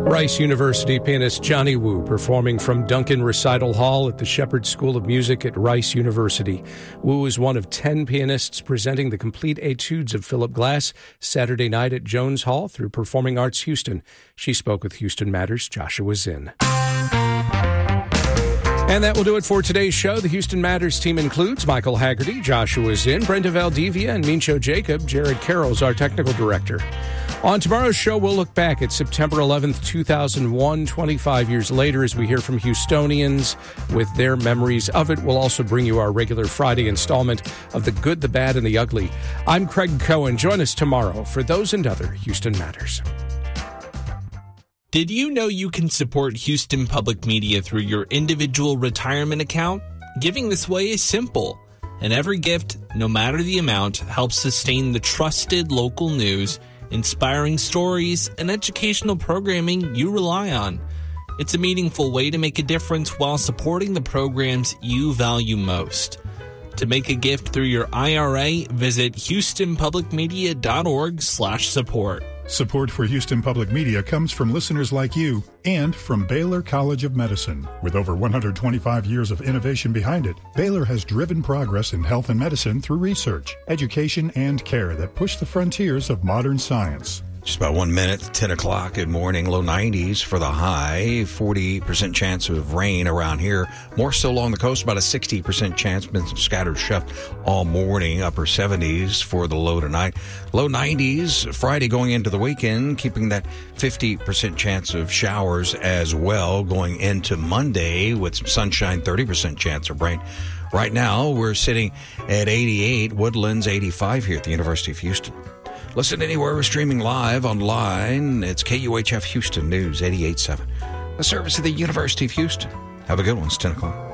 Rice University pianist Johnny Wu performing from Duncan Recital Hall at the Shepherd School of Music at Rice University. Wu is one of 10 pianists presenting the complete etudes of Philip Glass Saturday night at Jones Hall through Performing Arts Houston. She spoke with Houston Matters' Joshua Zinn. And that will do it for today's show. The Houston Matters team includes Michael Haggerty, Joshua Zinn, Brenda Valdivia, and Mincho Jacob. Jared Carroll's our technical director. On tomorrow's show, we'll look back at September 11th, 2001, 25 years later, as we hear from Houstonians with their memories of it. We'll also bring you our regular Friday installment of The Good, the Bad, and the Ugly. I'm Craig Cohen. Join us tomorrow for those and other Houston Matters. Did you know you can support Houston Public Media through your individual retirement account? Giving this way is simple, and every gift, no matter the amount, helps sustain the trusted local news, inspiring stories, and educational programming you rely on. It's a meaningful way to make a difference while supporting the programs you value most. To make a gift through your IRA, visit houstonpublicmedia.org/support. Support for Houston Public Media comes from listeners like you and from Baylor College of Medicine. With over 125 years of innovation behind it, Baylor has driven progress in health and medicine through research, education, and care that push the frontiers of modern science. Just about 1 minute, 10 o'clock. Good morning. Low 90s for the high. 40% chance of rain around here. More so along the coast, about a 60% chance. Been some scattered stuff all morning. Upper 70s for the low tonight. Low 90s Friday going into the weekend, keeping that 50% chance of showers as well going into Monday with some sunshine, 30% chance of rain. Right now, we're sitting at 88, Woodlands 85 here at the University of Houston. Listen anywhere we're streaming live online. It's KUHF Houston News 88.7, the service of the University of Houston. Have a good one. It's 10 o'clock.